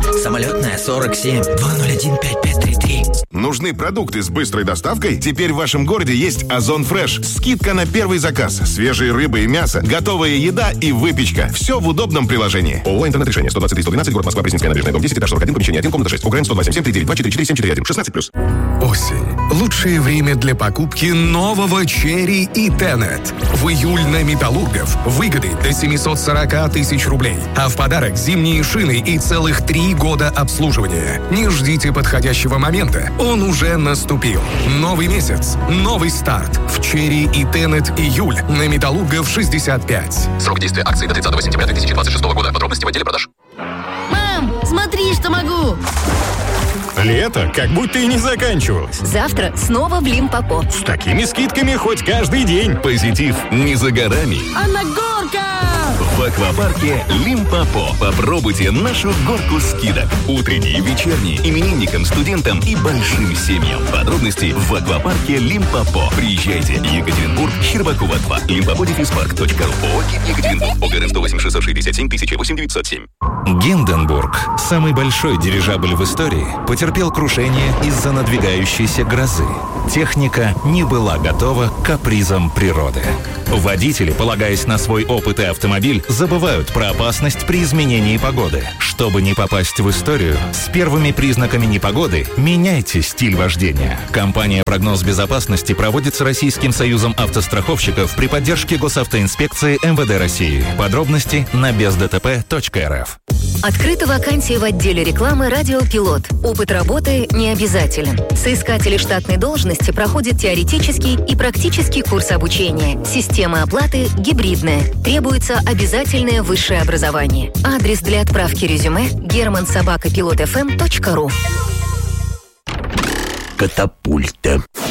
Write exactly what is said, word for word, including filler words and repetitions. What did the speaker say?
Самолетная сорок семь два ноль один пять пять три три. Нужны продукты с быстрой доставкой? Теперь в вашем городе есть Озон Фреш. Скидка на первый заказ. Свежие рыбы и мясо, готовая еда и выпечка. Все в удобном приложении. ООО «Интернет-решение». сто двадцать три сто двенадцать, город Москва, Пресненская набережная, дом десять, этаж сорок один, помещение один, комната шесть. УГРН сто два семь семь три девять два четыре четыре семь четыре один. шестнадцать плюс. Осень. Лучшее время для покупки нового Черри и Тенет. В июль на Металлургов выгоды до семьсот сорок тысяч рублей. А в подарок зимние шины и целых три года обслуживания. Не ждите подходящего момента. Он уже наступил. Новый месяц. Новый старт. В Черри и Тенет июль на Металлургов шестьдесят пять. Срок действия акции до тридцатого сентября две тысячи двадцать шестого года. Подробности в отделе продаж. Мам, смотри, что могу! Лето как будто и не заканчивалось. Завтра снова в Лимпопо. С такими скидками хоть каждый день. Позитив не за горами. А на горка! В аквапарке Лимпопо. Попробуйте нашу горку скидок. Утренние и вечерние, именинникам, студентам и большим семьям. Подробности в аквапарке Лимпопо. Приезжайте. Екатеринбург, Щербакова два. лимпопо дефис парк точка ру. ООО Екатеринбург. ОГРН сто восемь шестьсот шестьдесят семь тысяча восемь девятьсот семь. Гинденбург, самый большой дирижабль в истории, потерпел крушение из-за надвигающейся грозы. Техника не была готова к капризам природы. Водители, полагаясь на свой опыт и автомобиль, забывают про опасность при изменении погоды. Чтобы не попасть в историю, с первыми признаками непогоды меняйте стиль вождения. Компания «Прогноз безопасности» проводится Российским союзом автостраховщиков при поддержке Госавтоинспекции эм вэ дэ России. Подробности на без дэ тэ пэ точка эр эф. Открыта вакансия в отделе рекламы «Радиопилот». Опыт работы не обязателен. Соискатели штатной должности проходят теоретический и практический курс обучения. Система оплаты гибридная. Требуется обязательное высшее образование. Адрес для отправки резюме герман собака пилот эф эм точка ру. Катапульта.